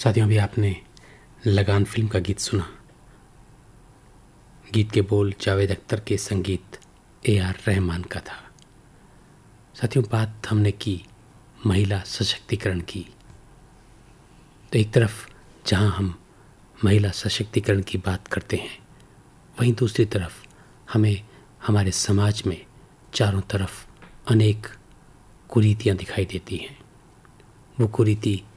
साथियों, अभी आपने लगान फिल्म का गीत सुना। गीत के बोल जावेद अख्तर के, संगीत AR रहमान का था। साथियों, बात हमने की महिला सशक्तिकरण की, तो एक तरफ जहां हम महिला सशक्तिकरण की बात करते हैं, वहीं दूसरी तरफ हमें हमारे समाज में चारों तरफ अनेक कुरीतियां दिखाई देती हैं। वो कुरीति